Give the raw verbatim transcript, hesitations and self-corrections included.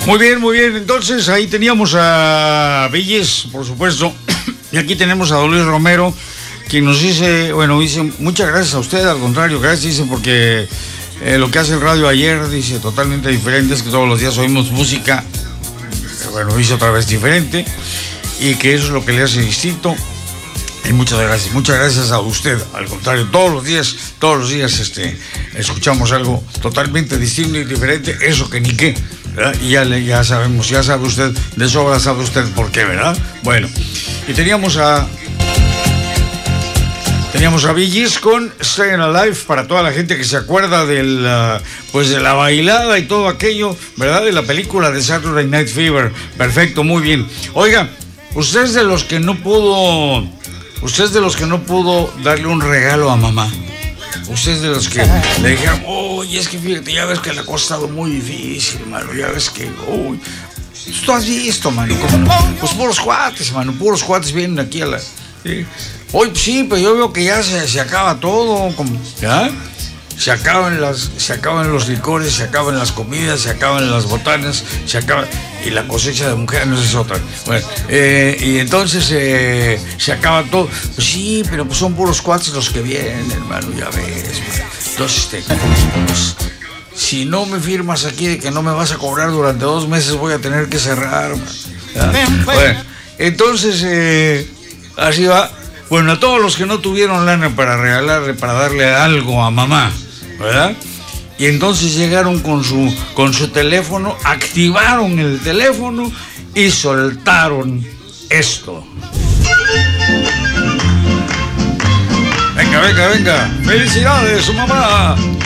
Muy bien, muy bien. Entonces ahí teníamos a Villis, por supuesto. Y aquí tenemos a Don Luis Romero, quien nos dice, bueno, dice, muchas gracias a usted, al contrario, gracias, dice, porque eh, lo que hace el radio ayer, dice, totalmente diferente, es que todos los días oímos música, bueno, dice otra vez diferente, y que eso es lo que le hace distinto. Y muchas gracias, muchas gracias a usted, al contrario, todos los días, todos los días este, escuchamos algo totalmente distinto y diferente, eso que ni qué, ¿verdad? Y ya, ya sabemos, ya sabe usted, de sobra sabe usted por qué, ¿verdad? Bueno, y teníamos a... Teníamos a Villis con Staying Alive, para toda la gente que se acuerda del, uh, pues de la bailada y todo aquello, ¿verdad? De la película de Saturday Night Fever. Perfecto, muy bien. Oiga, usted es de los que no pudo... Usted es de los que no pudo darle un regalo a mamá. Usted es de los que le dijeron, oye, es que fíjate, ya ves que le ha costado muy difícil, mano. Ya ves que, uy, tú has visto, mano. Como, pues puros cuates, mano. Puros cuates vienen aquí a la... ¿sí? Oye, pues sí, pero yo veo que ya se, se acaba todo. Como, ¿ya? Se acaban, las, se acaban los licores, se acaban las comidas, se acaban las botanas, se acaba... Y la cosecha de mujeres no es otra. Bueno, eh, y entonces eh, se acaba todo. Pues sí, pero pues son puros cuates los que vienen, hermano, ya ves. Man. Entonces, este, pues, si no me firmas aquí de que no me vas a cobrar durante dos meses, voy a tener que cerrar. Bueno, entonces, eh, así va. Bueno, a todos los que no tuvieron lana para regalarle, para darle algo a mamá, ¿verdad? Y entonces llegaron con su, con su teléfono, activaron el teléfono y soltaron esto. Venga, venga, venga. ¡Felicidades, su mamá!